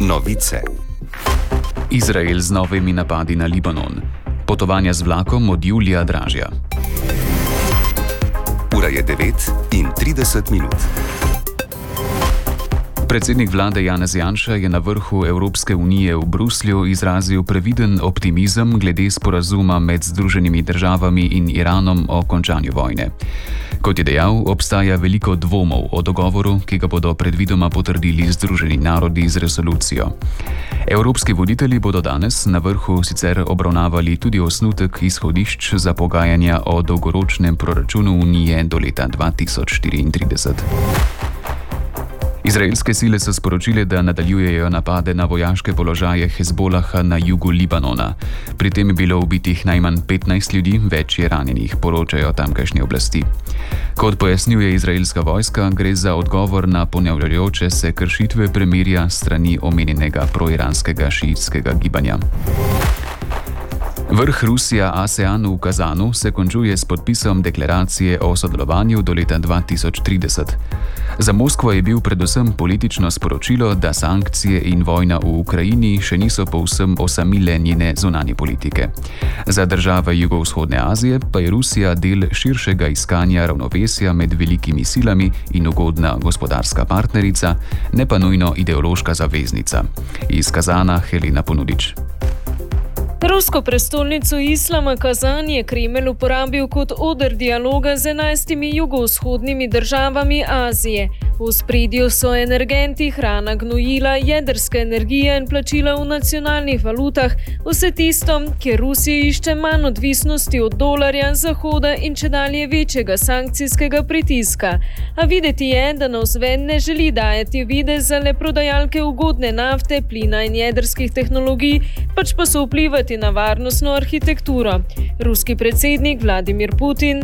Novice. Izrael z novimi napadi na Libanon. Potovanja z vlakom od julija dražja. Ura je 9:30. Predsednik vlade Janez Janša je na vrhu Evropske unije v Bruslju izrazil previden optimizem glede sporazuma med Združenimi državami in Iranom o končanju vojne. Kot je dejal, obstaja veliko dvomov o dogovoru, ki ga bodo predvidoma potrdili Združeni narodi z resolucijo. Evropski voditelji bodo danes na vrhu sicer obravnavali tudi osnutek izhodišč za pogajanja o dolgoročnem proračunu Unije do leta 2034. Izraelske sile so sporočile, da nadaljujejo napade na vojaške položaje Hezbolaha na jugu Libanona. Pri tem je bilo ubitih najmanj 15 ljudi, več je ranjenih, poročajo tamkajšnje oblasti. Kot pojasnjuje izraelska vojska, gre za odgovor na ponavljajoče se kršitve premirja strani omenjenega proiranskega šiitskega gibanja. Vrh Rusija-ASEAN v Kazanu se končuje s podpisom deklaracije o sodelovanju do leta 2030. Za Moskvo je bil predvsem politično sporočilo, da sankcije in vojna v Ukrajini še niso povsem osamile njene zunanje politike. Za države jugovzhodne Azije pa je Rusija del širšega iskanja ravnovesja med velikimi silami in ugodna gospodarska partnerica, ne pa nujno ideološka zaveznica. Iz Kazana Helena Ponudič. Rusko prestolnico islama Kazan je Kremelj uporabil kot oder dialoga z 11 jugovzhodnimi državami Azije. V ospredju so energenti, hrana, gnojila, jedrska energija in plačila v nacionalnih valutah, vse tisto, kjer Rusija išče manj odvisnosti od dolarja, Zahoda in čedalje večjega sankcijskega pritiska. A videti je, da navzven ne želi dajati videz za le prodajalke ugodne nafte, plina in jedrskih tehnologij, pač pa so vplivati na varnostno arhitekturo. Ruski predsednik Vladimir Putin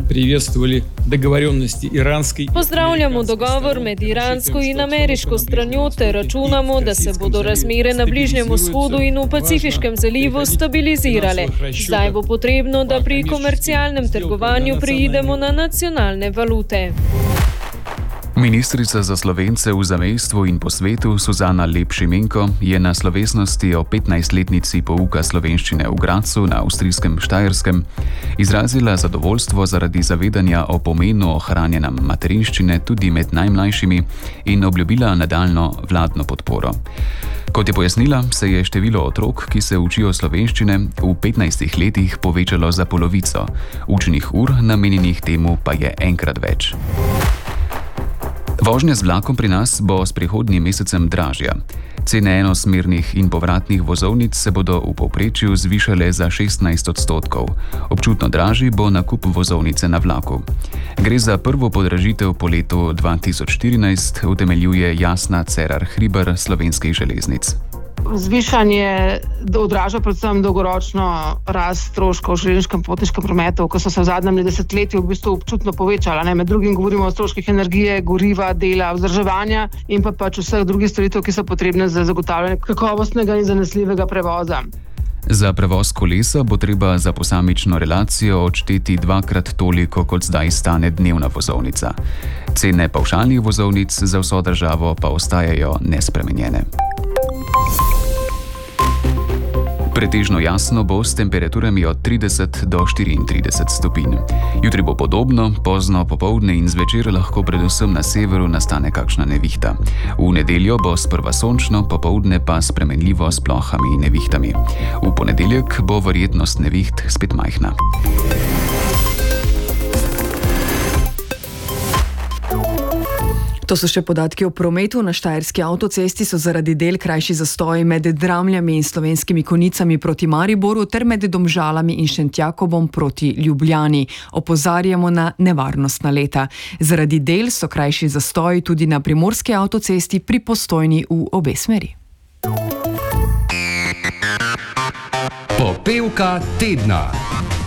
pozdravljamo dogovor med iransko in ameriško stranjo ter računamo, da se bodo razmere na Bližnjem vzhodu in v Pacifiškem zalivu stabilizirale. Zdaj bo potrebno, da pri komercialnem trgovanju preidemo na nacionalne valute. Ministrica za Slovence v zamejstvu in po svetu Suzana Lep Šimenko je na slovesnosti o 15-letnici pouka slovenščine v Gradcu na avstrijskem Štajerskem izrazila zadovoljstvo zaradi zavedanja o pomenu ohranjanja materinščine tudi med najmlajšimi in obljubila nadaljnjo vladno podporo. Kot je pojasnila, se je število otrok, ki se učijo slovenščine, v 15 letih povečalo za polovico. Učnih ur namenjenih temu pa je enkrat več. Vožnja z vlakom pri nas bo s prihodnjim mesecem dražja. Cene enosmernih in povratnih vozovnic se bodo v povprečju zvišale za 16%. Občutno dražji bo nakup vozovnice na vlaku. Gre za prvo podražitev po letu 2014, utemeljuje Jasna Cerar Hribar Slovenskih železnic. Zvišanje odraža predvsem dolgoročno rast stroškov v železniškem potniškem prometu, ko so se v zadnjem desetletju v bistvu občutno povečala. Med drugim govorimo o stroških energije, goriva, dela, vzdrževanja in pa pač vseh drugih storitev, ki so potrebne za zagotavljanje kakovostnega in zanesljivega prevoza. Za prevoz kolesa bo treba za posamično relacijo odšteti dvakrat toliko, kot zdaj stane dnevna vozovnica. Cene pavšalnih vozovnic za vso državo pa ostajajo nespremenjene. Pretežno jasno bo s temperaturami od 30 do 34 stopinj. Jutri bo podobno, pozno popoldne in zvečer lahko predvsem na severu nastane kakšna nevihta. V nedeljo bo sprva sončno, popoldne pa spremenljivo s plohami in nevihtami. V ponedeljek bo verjetnost neviht spet majhna. To so še podatki o prometu. Na Štajerski avtocesti so zaradi del krajši zastoji med Dramljami in Slovenskimi Konjicami proti Mariboru ter med Domžalami in Šentjakobom proti Ljubljani. Opozarjamo na nevarnostna leta. Zaradi del so krajši zastoji tudi na Primorski avtocesti pri Postojni v obe smeri. Popevka tedna.